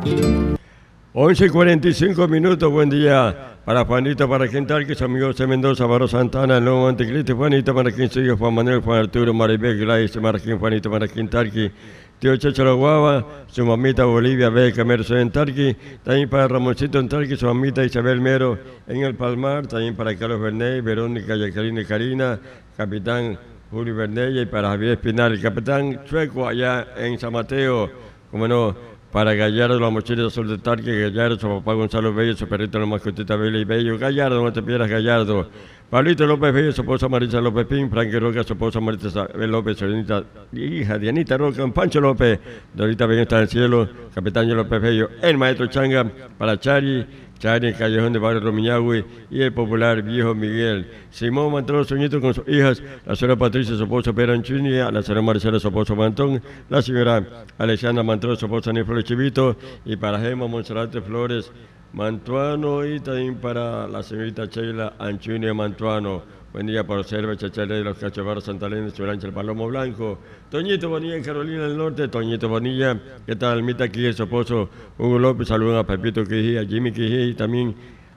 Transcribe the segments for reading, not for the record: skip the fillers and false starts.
11:45, buen día para Juanito, para Kentucky, su amigo José Mendoza, Barro Santana, el nuevo Montecristo, Juanito, para quien sigue, Juan Manuel, Juan Arturo, Maribel, Gladys, Marquín, Juanito, para Kentucky, tío Checho La Guava, su mamita Bolivia, Beca, Mercedes en Tarqui, también para Ramoncito en Tarqui, su mamita Isabel Mero en el Palmar, también para Carlos Bernet, Verónica, Jacqueline y Karina, capitán Julio Bernella y para Javier Espinal, el capitán Chueco allá en San Mateo, como no, para Gallardo, la mochila azul de Tarqui, Gallardo, su papá Gonzalo Bello, su perrito la mascotita Bella y Bello, Gallardo, no te pierdas Gallardo, Pablito López Bello, su esposa Marisa López Pin, Frankie Roca, su esposa Marita Isabel López, su hija Dianita Roca, Pancho López, Dorita Bello está en el cielo, capitán López Bello, el maestro Changa, para Chari, el Callejón de Barrio Romiñahue y el popular viejo Miguel. Simón Mantón, su nieto con sus hijas, la señora Patricia, su esposo Pedro Anchunia, la señora Marcela, su esposo Mantón, la señora Alexandra Mantón, su esposo Ani Flores Chivito, y para Gema Monserrate Flores Mantuano, y también para la señorita Sheila Anchunia Mantuano. Buen día para Observa, Chachalé de los Cachabarros, Santa Elena, Churancha, el Palomo Blanco. Toñito Bonilla en Carolina del Norte, Toñito Bonilla, ¿qué tal? Almita aquí, su esposo Hugo López, saludos a Pepito Quijí, a Jimmy Quijí, y también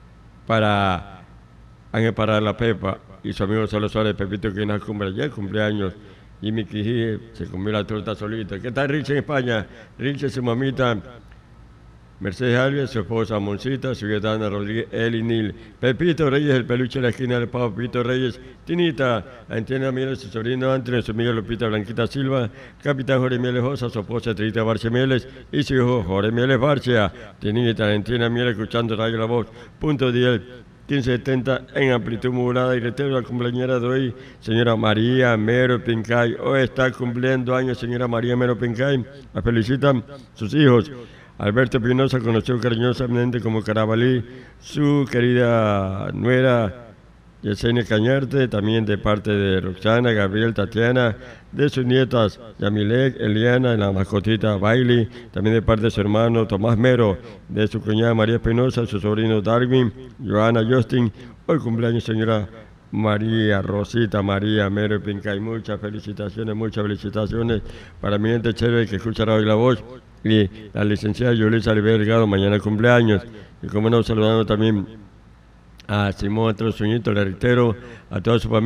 para Ángel para la Pepa y su amigo Solo Suárez, Pepito Quijí, en cumbre, ayer cumpleaños. Jimmy Quijí se comió la torta solita. ¿Qué tal Rich en España? Rich, su mamita Mercedes Alves, su esposa Moncita, su Dana Rodríguez, Eli Nil, Pepito Reyes, el peluche de la esquina del Pavo, Pepito Reyes, Tinita, Antiena Mieles, su sobrino Antonio, su amiga Lupita Blanquita Silva, Capitán Jorge Mieles Josa, su esposa Trita Barche Mieles y su hijo Jorge Mieles Barchea, Tinita, Antiena Mieles, escuchando Radio La Voz, punto 10. 1570 en amplitud modulada y reitero la cumpleañera de hoy, señora María Mero Pincay. Hoy está cumpliendo años señora María Mero Pincay. La felicitan sus hijos. Alberto Pinoza, conocido cariñosamente como Carabalí, su querida nuera Yesenia Cañarte, también de parte de Roxana, Gabriel, Tatiana, de sus nietas Yamilek, Eliana, la mascotita Bailey, también de parte de su hermano Tomás Mero, de su cuñada María Pinoza, su sobrino Darwin, Joana Justin. Hoy cumpleaños señora María Rosita María Mero Pincay. Muchas felicitaciones para mi gente chévere que escuchará hoy La Voz. Y la licenciada Yulisa Oliver Delgado, mañana cumpleaños. Y como no, saludando también a Simón Antrosuñito, le reitero, a toda su familia.